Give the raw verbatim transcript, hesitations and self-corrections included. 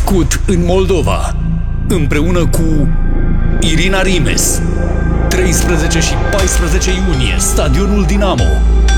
născut în Moldova, împreună cu Irina Rimes. treisprezece și paisprezece iunie, Stadionul Dinamo.